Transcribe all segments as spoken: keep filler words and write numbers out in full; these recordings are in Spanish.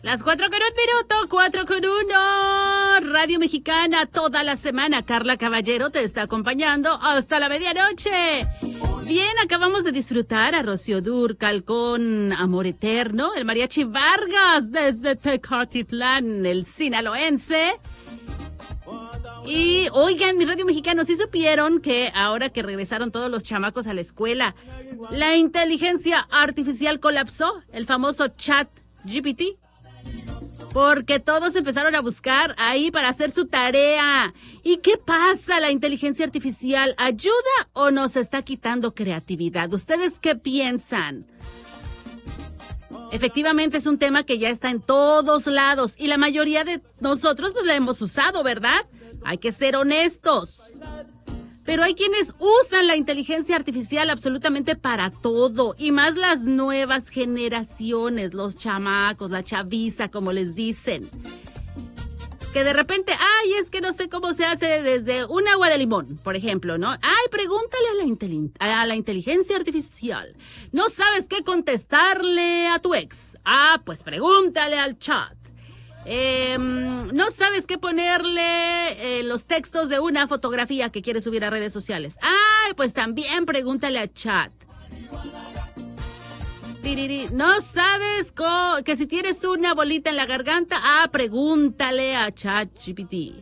Las cuatro con un minuto, cuatro con uno. Radio Mexicana toda la semana. Carla Caballero te está acompañando hasta la medianoche. Bien, acabamos de disfrutar a Rocío Dúrcal con Amor Eterno, el Mariachi Vargas desde Tecatitlán, el sinaloense. Y oigan, mi Radio Mexicano, ¿sí supieron que ahora que regresaron todos los chamacos a la escuela, la inteligencia artificial colapsó, el famoso chat G P T? Porque todos empezaron a buscar ahí para hacer su tarea. ¿Y qué pasa? ¿La inteligencia artificial ayuda o nos está quitando creatividad? ¿Ustedes qué piensan? Efectivamente es un tema que ya está en todos lados y la mayoría de nosotros pues la hemos usado, ¿verdad? Hay que ser honestos. Pero hay quienes usan la inteligencia artificial absolutamente para todo, y más las nuevas generaciones, los chamacos, la chaviza, como les dicen. Que de repente, ay, es que no sé cómo se hace desde un agua de limón, por ejemplo, ¿no? Ay, pregúntale a la, inteli- a la inteligencia artificial. ¿No sabes qué contestarle a tu ex? Ah, pues pregúntale al chat. Eh, no sabes qué ponerle eh, los textos de una fotografía que quieres subir a redes sociales. Ay, pues también pregúntale a chat. Tiriri. No sabes co- que si tienes una bolita en la garganta, ah, pregúntale a ChatGPT.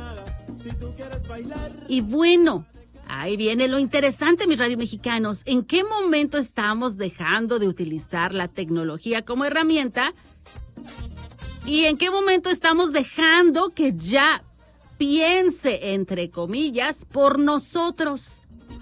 Y bueno, ahí viene lo interesante, mis radio mexicanos. ¿En qué momento estamos dejando de utilizar la tecnología como herramienta? ¿Y en qué momento estamos dejando que ya piense, entre comillas, por nosotros?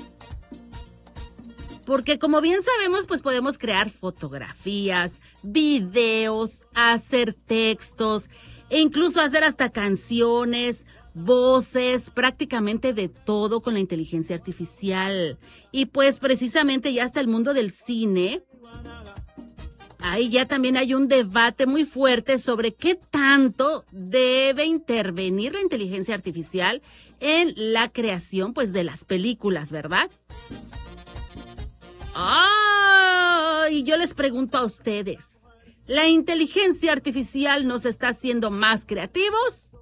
Porque como bien sabemos, pues podemos crear fotografías, videos, hacer textos, e incluso hacer hasta canciones, voces, prácticamente de todo con la inteligencia artificial. Y pues precisamente ya hasta el mundo del cine, ahí ya también hay un debate muy fuerte sobre qué tanto debe intervenir la inteligencia artificial en la creación, pues, de las películas, ¿verdad? ¡Ah! Y yo les pregunto a ustedes, ¿la inteligencia artificial nos está haciendo más creativos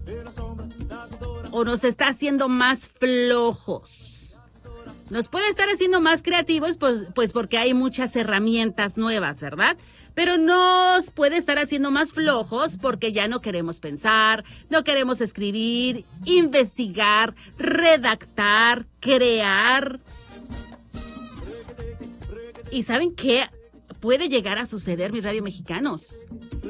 o nos está haciendo más flojos? Nos puede estar haciendo más creativos, pues, pues porque hay muchas herramientas nuevas, ¿verdad? Pero nos puede estar haciendo más flojos porque ya no queremos pensar, no queremos escribir, investigar, redactar, crear. ¿Y saben qué puede llegar a suceder, mis radio mexicanos?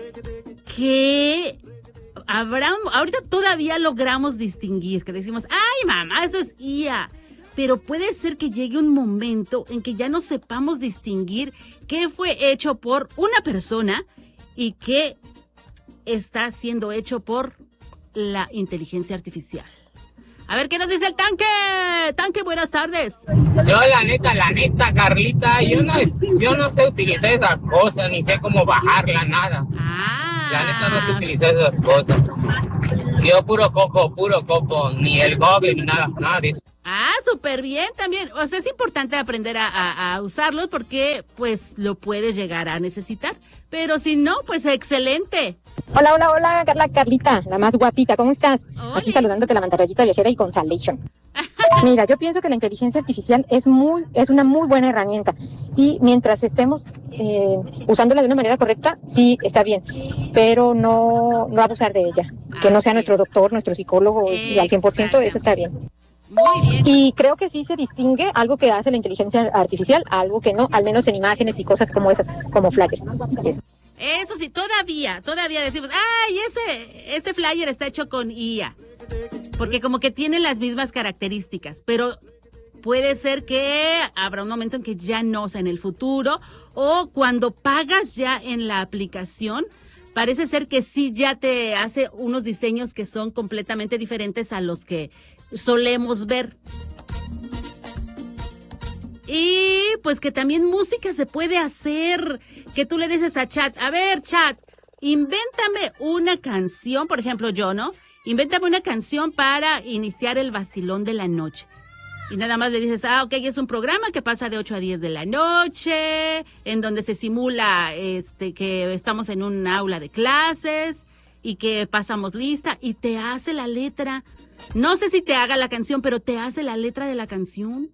Que habrá, ahorita todavía logramos distinguir, que decimos, ay, mamá, eso es I A. Pero puede ser que llegue un momento en que ya no sepamos distinguir qué fue hecho por una persona y qué está siendo hecho por la inteligencia artificial. A ver, ¿qué nos dice el tanque? Tanque, buenas tardes. Yo, la neta, la neta, Carlita, yo no, yo no sé utilizar esas cosas, ni sé cómo bajarla, nada. Ah. La neta no sé utilizar esas cosas. Yo puro coco, puro coco, ni el Google, ni nada, nada de eso. Ah, súper bien también. O sea, es importante aprender a, a, a usarlo porque, pues, lo puedes llegar a necesitar. Pero si no, pues, excelente. Hola, hola, hola, Carla, Carlita, la más guapita, ¿cómo estás? Hola. Aquí saludándote la mantarrayita viajera y con Salation. Mira, yo pienso que la inteligencia artificial es muy, es una muy buena herramienta y mientras estemos eh, usándola de una manera correcta, sí, está bien, pero no, no abusar de ella, que no sea nuestro doctor, nuestro psicólogo y al cien por ciento, eso está bien. Muy bien. Y creo que sí se distingue algo que hace la inteligencia artificial, algo que no, al menos en imágenes y cosas como esas, como flyers. Eso. Eso sí, todavía, todavía decimos, ay, ese, ese flyer está hecho con I A. Porque como que tienen las mismas características, pero puede ser que habrá un momento en que ya no, o sea, en el futuro, o cuando pagas ya en la aplicación, parece ser que sí ya te hace unos diseños que son completamente diferentes a los que solemos ver. Y pues que también música se puede hacer, que tú le dices a chat, a ver, chat, invéntame una canción, por ejemplo yo, ¿no? Invéntame una canción para iniciar el vacilón de la noche. Y nada más le dices, ah, ok, es un programa que pasa de ocho a diez de la noche, en donde se simula este que estamos en un aula de clases y que pasamos lista y te hace la letra. No sé si te haga la canción, pero te hace la letra de la canción.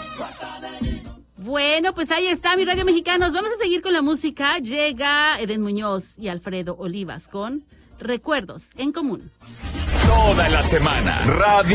Bueno, pues ahí está, mi Radio Mexicanos. Vamos a seguir con la música. Llega Eden Muñoz y Alfredo Olivas con Recuerdos en Común. Toda la semana, Radio